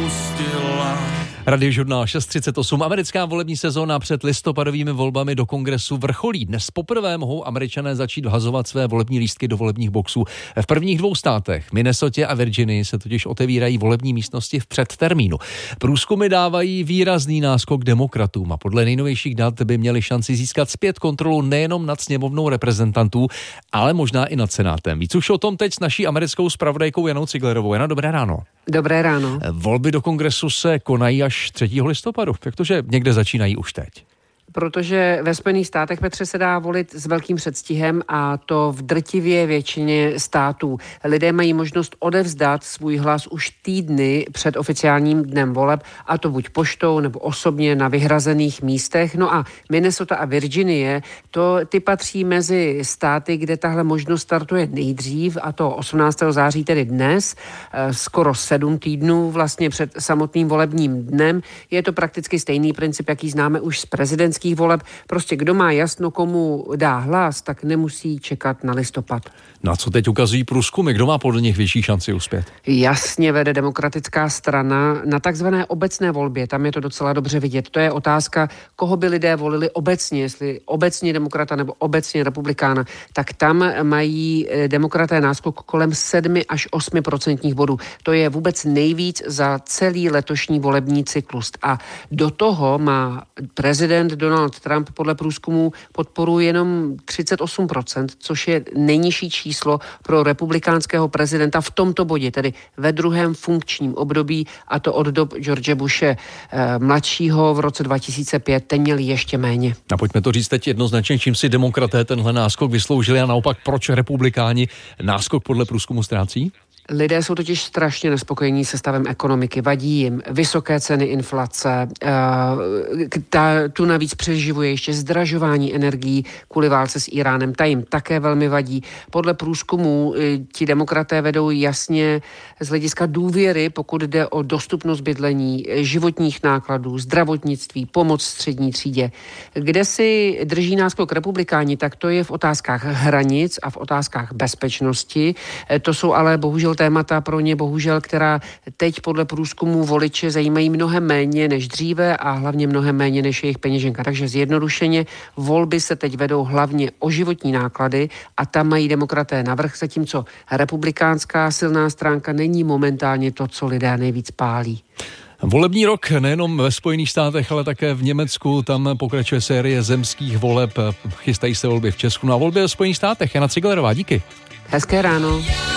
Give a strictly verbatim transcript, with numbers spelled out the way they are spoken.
pustila. Radiožurnál šest třicet osm. Americká volební sezóna před listopadovými volbami do kongresu vrcholí. Dnes poprvé mohou Američané začít vhazovat své volební lístky do volebních boxů. V prvních dvou státech, Minnesotě a Virginii, se totiž otevírají volební místnosti v předtermínu. Průzkumy dávají výrazný náskok demokratům a podle nejnovějších dat by měli šanci získat zpět kontrolu nejenom nad sněmovnou reprezentantů, ale možná i nad senátem. Víc už o tom teď s naší americkou zpravodajkou Janou Ciglerovou. Jana, dobré ráno. Dobré ráno. Volby do kongresu se konají až třetího listopadu, protože někde začínají už teď. Protože ve Spojených státech, Petře, se dá volit s velkým předstihem a to v drtivě většině států. Lidé mají možnost odevzdat svůj hlas už týdny před oficiálním dnem voleb, a to buď poštou nebo osobně na vyhrazených místech. No a Minnesota a Virginie, to ty patří mezi státy, kde tahle možnost startuje nejdřív, a to osmnáctého září, tedy dnes, skoro sedm týdnů vlastně před samotným volebním dnem. Je to prakticky stejný princip, jaký známe už z prezidentských voleb. Prostě kdo má jasno, komu dá hlas, tak nemusí čekat na listopad. No a co teď ukazují průzkumy? Kdo má podle nich větší šanci uspět? Jasně vede demokratická strana na takzvané obecné volbě. Tam je to docela dobře vidět. To je otázka, koho by lidé volili obecně, jestli obecně demokrata nebo obecně republikána. Tak tam mají demokraté náskok kolem sedm až osm procentních bodů. To je vůbec nejvíc za celý letošní volební cyklus. A do toho má prezident Donald Trump podle průzkumů podporu jenom třicet osm procent, což je nejnižší číslo pro republikánského prezidenta v tomto bodě, tedy ve druhém funkčním období, a to od dob George Bushe eh, mladšího v roce dva tisíce pět, ten měl ještě méně. A pojďme to říct teď jednoznačně, čím si demokraté tenhle náskok vysloužili a naopak proč republikáni náskok podle průzkumu ztrácí? Lidé jsou totiž strašně nespokojení se stavem ekonomiky. Vadí jim vysoké ceny inflace, ta, tu navíc přeživuje ještě zdražování energií kvůli válce s Iránem. Ta jim také velmi vadí. Podle průzkumů ti demokraté vedou jasně z hlediska důvěry, pokud jde o dostupnost bydlení, životních nákladů, zdravotnictví, pomoc střední třídě. Kde si drží náskok republikáni, tak to je v otázkách hranic a v otázkách bezpečnosti. To jsou ale bohužel témata pro ně, bohužel, která teď podle průzkumu voliče zajímají mnohem méně než dříve a hlavně mnohem méně než jejich peněženka. Takže zjednodušeně volby se teď vedou hlavně o životní náklady a tam mají demokraté navrch, zatímco republikánská silná stránka není momentálně to, co lidé nejvíc pálí. Volební rok nejenom ve Spojených státech, ale také v Německu, tam pokračuje série zemských voleb, chystají se volby v Česku, no a volby ve Spojených státech. Jana Ciglerová, díky. Hezké ráno.